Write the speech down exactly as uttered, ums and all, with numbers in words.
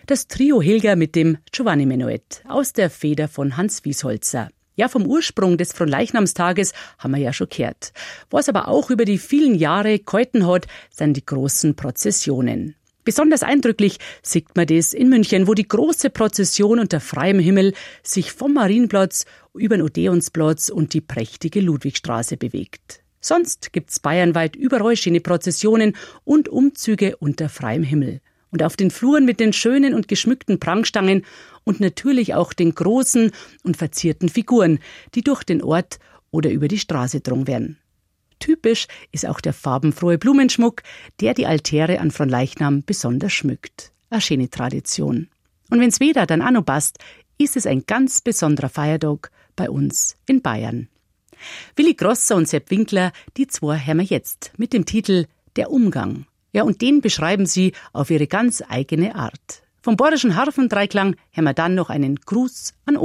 Das Trio Hilger mit dem Giovanni-Menuett aus der Feder von Hans Wiesholzer. Ja, vom Ursprung des Fronleichnamstages haben wir ja schon gehört. Was aber auch über die vielen Jahre gehalten hat, sind die großen Prozessionen. Besonders eindrücklich sieht man das in München, wo die große Prozession unter freiem Himmel sich vom Marienplatz über den Odeonsplatz und die prächtige Ludwigstraße bewegt. Sonst gibt's bayernweit überall schöne Prozessionen und Umzüge unter freiem Himmel. Und auf den Fluren mit den schönen und geschmückten Prangstangen und natürlich auch den großen und verzierten Figuren, die durch den Ort oder über die Straße drungen werden. Typisch ist auch der farbenfrohe Blumenschmuck, der die Altäre an Fronleichnam besonders schmückt. Eine schöne Tradition. Und wenn's weder dann auch noch passt, ist es ein ganz besonderer Feiertag bei uns in Bayern. Willi Grosser und Sepp Winkler, die zwei hören wir jetzt mit dem Titel Der Umgang. Ja, und den beschreiben sie auf ihre ganz eigene Art. Vom Bayerischen Harfendreiklang hören wir dann noch einen Gruß an